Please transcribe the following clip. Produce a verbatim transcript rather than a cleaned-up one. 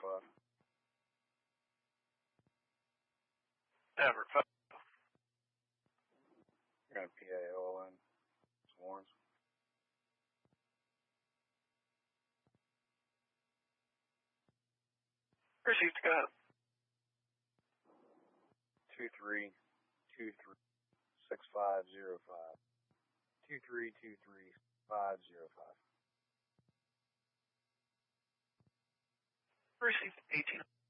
five. Everett five. You're going to P A O in. It's Warrens. Received, go ahead. Two three two three six five zero five. Two three two three five zero five. Received eighteen.